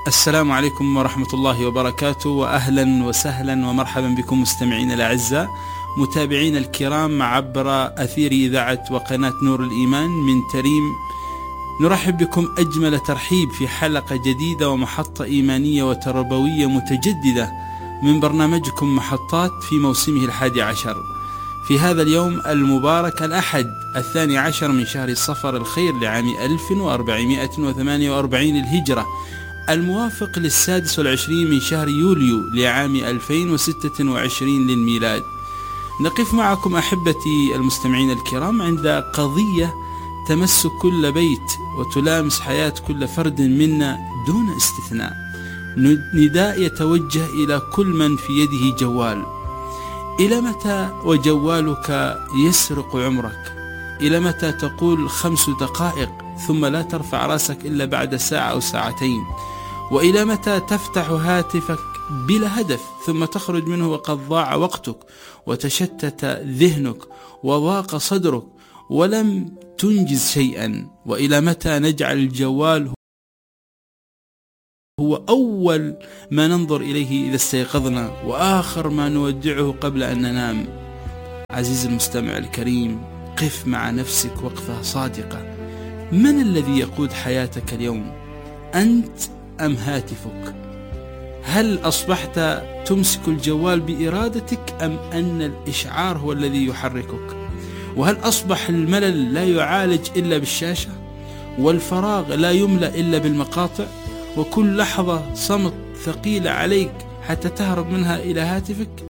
السلام عليكم ورحمة الله وبركاته، وأهلا وسهلا ومرحبا بكم مستمعين الأعزاء، متابعين الكرام عبر أثير إذاعة وقناة نور الإيمان من تريم. نرحب بكم أجمل ترحيب في حلقة جديدة ومحطة إيمانية وتربوية متجددة من برنامجكم محطات في موسمه 11 في هذا اليوم المبارك الأحد 12 من شهر صفر الخير لعام 1448 للهجرة، الموافق 26 من شهر يوليو لعام 2026 للميلاد. نقف معكم أحبتي المستمعين الكرام عند قضية تمس كل بيت وتلامس حياة كل فرد منا دون استثناء. نداء يتوجه إلى كل من في يده جوال. إلى متى وجوالك يسرق عمرك؟ إلى متى تقول 5 دقائق ثم لا ترفع راسك إلا بعد ساعة أو ساعتين؟ وإلى متى تفتح هاتفك بلا هدف ثم تخرج منه وقد ضاع وقتك وتشتت ذهنك وضاق صدرك ولم تنجز شيئا؟ وإلى متى نجعل الجوال هو أول ما ننظر إليه إذا استيقظنا وآخر ما نودعه قبل أن ننام؟ عزيزي المستمع الكريم، قف مع نفسك وقفة صادقة. من الذي يقود حياتك اليوم؟ أنت أم هاتفك؟ هل أصبحت تمسك الجوال بإرادتك أم أن الإشعار هو الذي يحركك؟ وهل أصبح الملل لا يعالج إلا بالشاشة؟ والفراغ لا يملأ إلا بالمقاطع؟ وكل لحظة صمت ثقيلة عليك حتى تهرب منها إلى هاتفك؟